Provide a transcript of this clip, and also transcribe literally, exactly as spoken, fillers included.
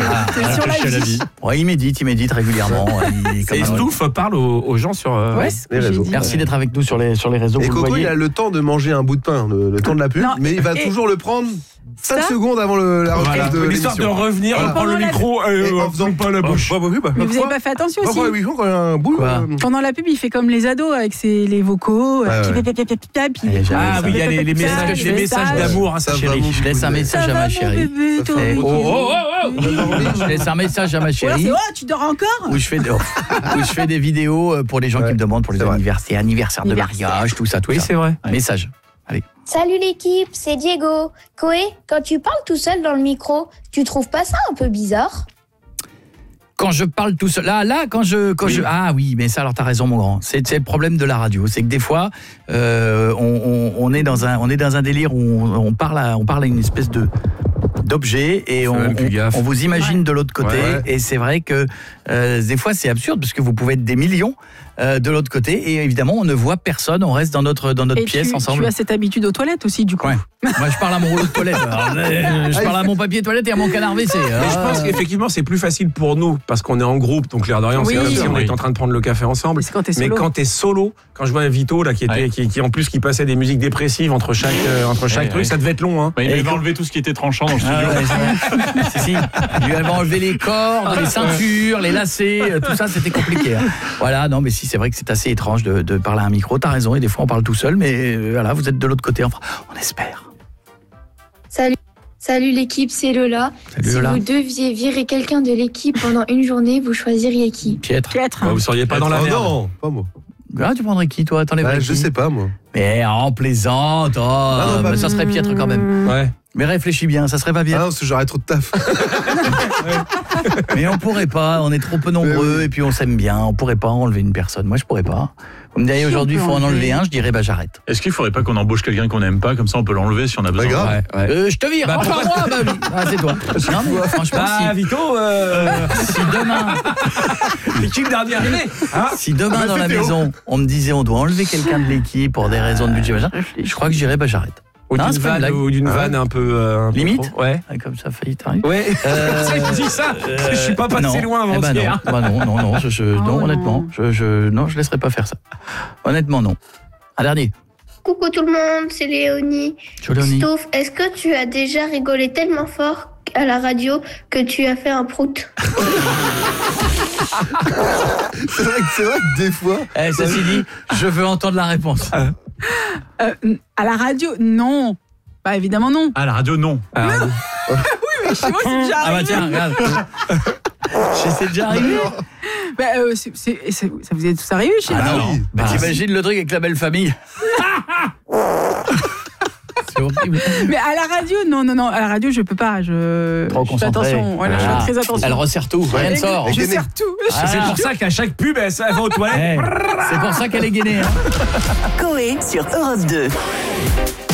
Ah, sur la vie. Ouais, il médite, il médite régulièrement. Et Stouff parle aux, aux gens sur euh, Ouais, les réseaux. Merci d'être avec nous sur les, sur les réseaux. Et vous Coco, le voyez. il a le temps de manger un bout de pain, le, le temps de la pub, Non, mais il va et- toujours le prendre cinq Ça secondes avant le, la reprise Voilà. de l'émission. L'histoire de revenir, Voilà. on prend le Pendant la- micro Et et en faisant pas la bouche. Bah, bah, oui, bah, Mais vous quoi avez pas fait attention Bah, aussi. ouais, oui, quand un bout. Quoi euh, Pendant la pub, il fait comme les ados avec ses, les vocaux. Ouais, euh, ouais. pip, pip, pip, pip, pip, puis- Ah, j'avais Ah ça. oui, il y a les, les Ça, messages, les les messages messages. d'amour, hein, Ça sa va, chérie. mon Je laisse un message Ça à va, ma mon chérie. bébé, toi. fait- Oh, oh, oh, oh. Je laisse un message à ma Ou alors chérie. c'est oh, tu dors encore. Où je fais des, où je fais des vidéos pour les gens Ouais, qui me demandent pour les c'est vrai. anniversaires, anniversaires de Anniversaire. mariage, tout ça, tout Oui, ça. c'est vrai. Un message. Allez. Salut l'équipe, c'est Diego. Koé, quand tu parles tout seul dans le micro, tu trouves pas ça un peu bizarre ? Quand je parle tout seul, là, là, quand je, quand Oui. je, ah oui, mais ça, alors t'as raison, mon grand. C'est, c'est le problème de la radio, c'est que des fois, euh, on, on, on est dans un, on est dans un délire où on, on parle à, on parle à une espèce de d'objet et Faut on, même plus on, gaffe. on vous imagine de l'autre côté Ouais, ouais. et c'est vrai que euh, des fois c'est absurde parce que vous pouvez être des millions euh, de l'autre côté et évidemment on ne voit personne, on reste dans notre dans notre Et pièce tu, ensemble. tu as cette habitude aux toilettes aussi, du coup. Ouais. Moi je parle à mon rouleau de toilette, alors, euh, je parle à mon papier toilette et à mon canard W C. Mais je pense qu'effectivement, c'est plus facile pour nous parce qu'on est en groupe, donc l'air de rien, Oui. c'est comme si on Oui. était en train de prendre le café ensemble. Mais c'est quand t'es Mais solo. quand t'es solo, quand je vois un Vito là qui était, Ouais. qui, qui en plus qui passait des musiques dépressives entre chaque euh, entre chaque Ouais, truc, ouais. ça devait être long, hein. Bah, il Et avait que- enlevé tout ce qui était tranchant dans le studio. Ah ouais, c'est- si, si. Il lui avait enlevé les cordes, les ceintures, les lacets, euh, tout ça, c'était compliqué. hein. Voilà, non, mais si, c'est vrai que c'est assez étrange de, de parler à un micro. T'as raison, et des fois on parle tout seul, mais euh, voilà, vous êtes de l'autre côté. Enfin, on espère. Salut. Salut l'équipe, c'est Lola. Salut, si Lola. vous deviez virer quelqu'un de l'équipe pendant une journée, vous choisiriez qui ? Piètre. Piètre. Bah, vous seriez pas dans la Oh merde. non, pas moi. Ah, tu prendrais qui, toi? T'enlèverais Bah, qui? je sais pas, moi. Mais en plaisante, oh, non, bah, bah, ça serait Piètre quand même. Ouais. Mais réfléchis bien, ça serait pas Ah bien. non, parce que j'aurais trop de taf. Mais on pourrait pas, on est trop peu nombreux, et puis on s'aime bien, on pourrait pas enlever une personne. Moi, je pourrais pas. Vous me diriez Si, on aujourd'hui, il peut faut en enlever. enlever un, je dirais, bah j'arrête. Est-ce qu'il faudrait pas qu'on embauche quelqu'un qu'on n'aime pas, comme ça on peut l'enlever si on a besoin? grave. Ouais, ouais. Euh, je te vire, Bah, enfin moi, bah oui, ah, c'est toi. Non, mais franchement, Bah, si, Vito, euh, si demain, l'équipe dernière année, hein. si demain Ah, bah, dans la c'est Théo. maison, on me disait on doit enlever quelqu'un de l'équipe pour des raisons de budget, machin, je crois que je dirais, bah j'arrête. Ou Non, d'une c'est pas une vanne, blague. ou d'une vanne un peu euh, un peu Limite trop. Ouais. Ah, comme ça, failli t'arriver. Ouais. Euh, Je dis ça. Je suis pas passé non. loin Eh ben avant-hier. non, bah non, non, non, je, je- non, non. honnêtement, je, je, non, je laisserai pas faire ça. Honnêtement, non. Un dernier. Coucou tout le monde, c'est Léonie. Joloni. Stouff, est-ce que tu as déjà rigolé tellement fort à la radio que tu as fait un prout ? C'est vrai, que- c'est vrai que des fois. Eh, ceci dit, je veux entendre la réponse. Euh, à la radio, non. Bah évidemment non. Ah, la radio, non. Ah, Mais chez moi, c'est déjà Ah bah arrivé. tiens, regarde. C'est déjà arrivé. Bah, euh, c'est- c'est- c'est- ça vous est tous arrivé chez Ah vous non, oui. bah, t'imagines le truc avec la belle famille. C'est horrible. Mais à la radio, non, non, non. À la radio, je peux pas. Je, Trop je fais concentré. attention. Voilà, je Ah, fais très attention. Elle resserre tout, rien ne sort. Je Gainé. serre tout. Ah, c'est pour ça qu'à chaque pub, elle, elle va aux toilettes. Eh, c'est pour ça qu'elle est gainée. Hein. Coé sur Europe deux.